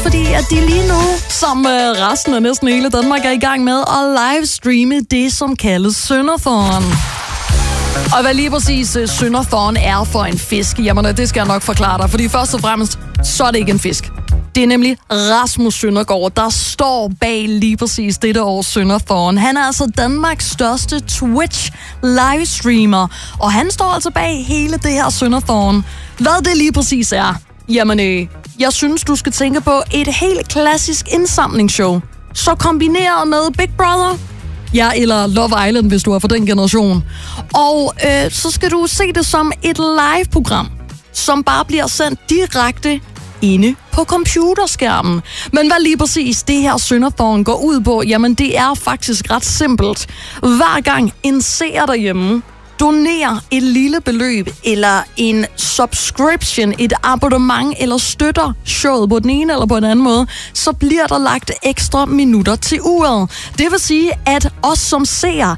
fordi at de lige nu, sammen med resten af næsten hele Danmark, er i gang med at livestreame det, som kaldes Sønderfåren. Og hvad lige præcis Sønderfåren er for en fisk, jamen det skal jeg nok forklare dig, fordi først og fremmest, så er det ikke en fisk. Det er nemlig Rasmus Søndergaard, der står bag lige præcis dette års Sønderfåren. Han er altså Danmarks største Twitch-livestreamer, og han står altså bag hele det her Sønderfåren. Hvad det lige præcis er? Jamen, jeg synes, du skal tænke på et helt klassisk indsamlingsshow. Så kombineret med Big Brother, ja, eller Love Island, hvis du er fra den generation. Og så skal du se det som et live-program, som bare bliver sendt direkte inde på computerskærmen. Men hvad lige præcis det her Sønderfåren går ud på, jamen det er faktisk ret simpelt. Hver gang en seer derhjemme donerer et lille beløb, eller en subscription, et abonnement, eller støtter showet på den ene eller på en anden måde, så bliver der lagt ekstra minutter til uret. Det vil sige, at os som seere